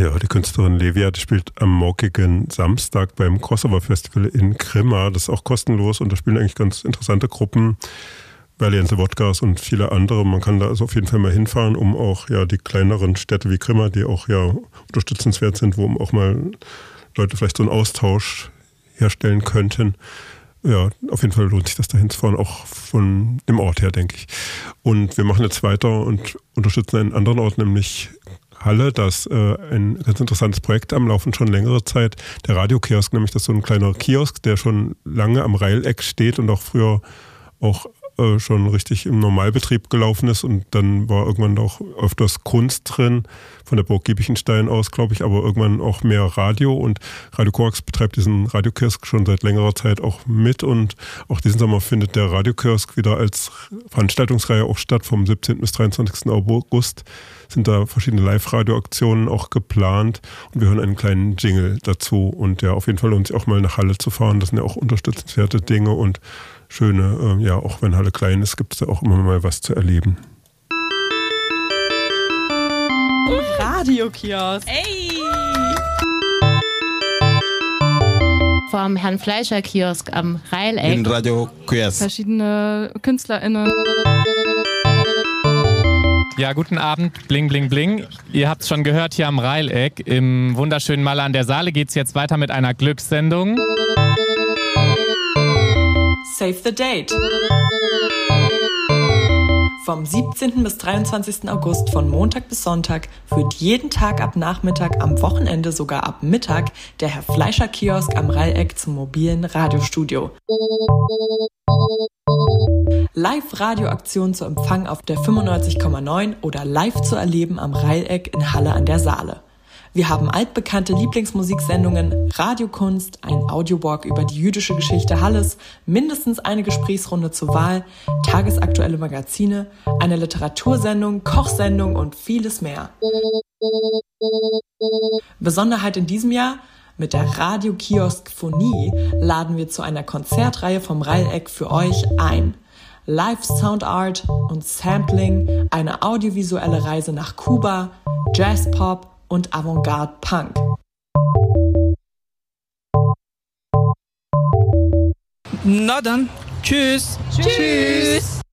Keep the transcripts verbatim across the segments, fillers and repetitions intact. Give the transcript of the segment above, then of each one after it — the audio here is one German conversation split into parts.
Ja, die Künstlerin Levia, die spielt am morgigen Samstag beim Crossover Festival in Grimma. Das ist auch kostenlos und da spielen eigentlich ganz interessante Gruppen, Valiant the Wodkas und viele andere. Man kann da also auf jeden Fall mal hinfahren, um auch ja die kleineren Städte wie Grimma, die auch ja unterstützenswert sind, wo auch mal Leute vielleicht so einen Austausch herstellen könnten. Ja, auf jeden Fall lohnt sich das dahin zu fahren, auch von dem Ort her, denke ich. Und wir machen jetzt weiter und unterstützen einen anderen Ort, nämlich Halle. Da ist äh, ein ganz interessantes Projekt am Laufen, schon längere Zeit. Der Radiokiosk, nämlich das ist so ein kleiner Kiosk, der schon lange am Reileck steht und auch früher auch äh, schon richtig im Normalbetrieb gelaufen ist. Und dann war irgendwann auch öfters Kunst drin, von der Burg Giebichenstein aus, glaube ich, aber irgendwann auch mehr Radio. Und Radio Korax betreibt diesen Radiokiosk schon seit längerer Zeit auch mit. Und auch diesen Sommer findet der Radiokiosk wieder als Veranstaltungsreihe auch statt. Vom siebzehnten bis dreiundzwanzigsten August sind da verschiedene Live-Radio-Aktionen auch geplant. Und wir hören einen kleinen Jingle dazu. Und ja, auf jeden Fall lohnt sich auch mal nach Halle zu fahren. Das sind ja auch unterstützenswerte Dinge und schöne, äh, ja, auch wenn Halle klein ist, gibt es da auch immer mal was zu erleben. Radiokiosk. Ey! Vom Herrn Fleischer Kiosk am Reileck. In Radiokiosk. Verschiedene KünstlerInnen. Ja, guten Abend, bling, bling, bling. Ihr habt es schon gehört, hier am Reileck. Im wunderschönen Malle an der Saale geht es jetzt weiter mit einer Glückssendung. Save the Date. Vom siebzehnten bis dreiundzwanzigsten August von Montag bis Sonntag führt jeden Tag ab Nachmittag, am Wochenende sogar ab Mittag der Herr Fleischer Kiosk am Reileck zum mobilen Radiostudio. Live-Radioaktion zu empfangen auf der fünfundneunzig Komma neun oder live zu erleben am Reileck in Halle an der Saale. Wir haben altbekannte Lieblingsmusiksendungen, Radiokunst, ein Audiowalk über die jüdische Geschichte Halles, mindestens eine Gesprächsrunde zur Wahl, tagesaktuelle Magazine, eine Literatursendung, Kochsendung und vieles mehr. Besonderheit in diesem Jahr: Mit der Radio-Kiosk-Phonie laden wir zu einer Konzertreihe vom Reileck für euch ein. Live Sound Art und Sampling, eine audiovisuelle Reise nach Kuba, Jazz-Pop und Avantgarde Punk. Na dann, tschüss. Tschüss. Tschüss.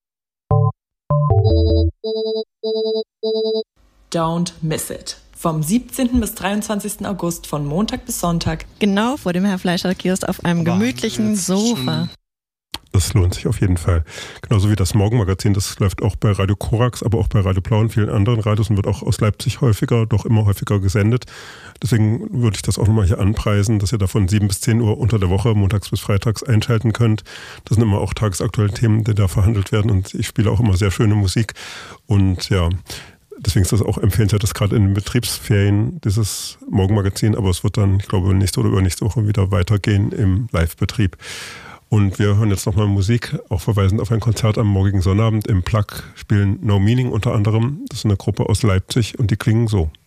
Don't miss it. Vom siebzehnten bis dreiundzwanzigsten August von Montag bis Sonntag. Genau vor dem Herr Fleischer Kiosk auf einem gemütlichen Sofa. Das lohnt sich auf jeden Fall. Genauso wie das Morgenmagazin, das läuft auch bei Radio Korax, aber auch bei Radio Blau und vielen anderen Radios und wird auch aus Leipzig häufiger, doch immer häufiger gesendet. Deswegen würde ich das auch nochmal hier anpreisen, dass ihr da von sieben bis zehn Uhr unter der Woche, montags bis freitags, einschalten könnt. Das sind immer auch tagesaktuelle Themen, die da verhandelt werden und ich spiele auch immer sehr schöne Musik. Und ja, deswegen ist das auch empfehlenswert, dass gerade in den Betriebsferien dieses Morgenmagazin, aber es wird dann, ich glaube, nächste oder übernächste Woche wieder weitergehen im Live-Betrieb. Und wir hören jetzt nochmal Musik, auch verweisend auf ein Konzert am morgigen Sonnabend. Im Plug spielen No Meaning unter anderem. Das ist eine Gruppe aus Leipzig und die klingen so.